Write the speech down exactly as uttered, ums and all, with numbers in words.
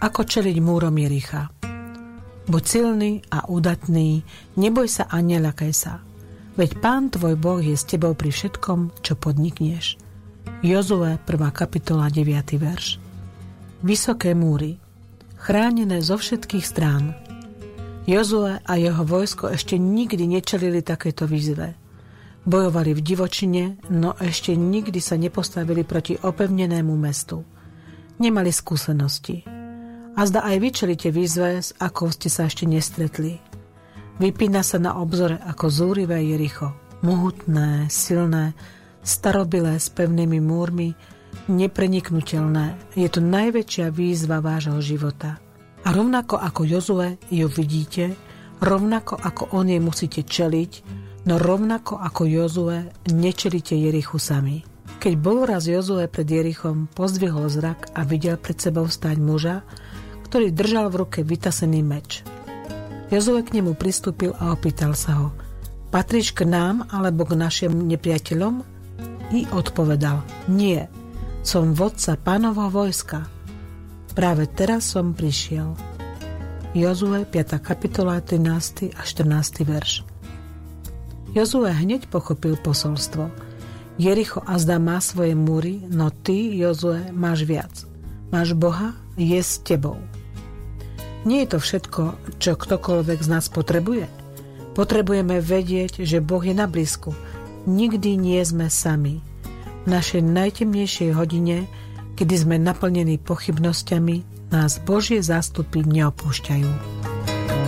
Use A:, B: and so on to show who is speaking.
A: Ako čeliť múrom Jericha. Buď silný a udatný, neboj sa a neľakaj sa. Veď Pán tvoj Boh je s tebou pri všetkom, čo podnikneš. Jozue, prvá kapitola, deviaty verš. Vysoké múry, chránené zo všetkých strán. Jozue a jeho vojsko ešte nikdy nečelili takéto výzve. Bojovali v divočine, no ešte nikdy sa nepostavili proti opevnenému mestu. Nemali skúsenosti. A zda aj vy čelíte výzve, s akou ste sa ešte nestretli. Vypína sa na obzore ako zúrivé Jericho. Mohutné, silné, starobilé s pevnými múrmi, nepreniknutelné. Je to najväčšia výzva vášho života. A rovnako ako Jozue ju vidíte, rovnako ako on jej musíte čeliť, no rovnako ako Jozue nečelíte Jerichu sami. Keď bol raz Jozue pred Jerichom, pozdvihol zrak a videl pred sebou stáť muža, ktorý držal v ruke vytasený meč. Jozue k nemu pristúpil a opýtal sa ho: Patríš k nám alebo k našim nepriateľom? I odpovedal: Nie, som vodca Pánovho vojska. Práve teraz som prišiel. Jozue, piata kapitola, trinásty a štrnásty verš. Jozue hneď pochopil posolstvo. Jericho azda má svoje múry, no ty, Jozue, máš viac. Máš Boha, je s tebou. Nie je to všetko, čo ktokoľvek z nás potrebuje. Potrebujeme vedieť, že Boh je na blízku. Nikdy nie sme sami. V našej najtemnejšej hodine, kedy sme naplnení pochybnosťami, nás Božie zástupy neopúšťajú.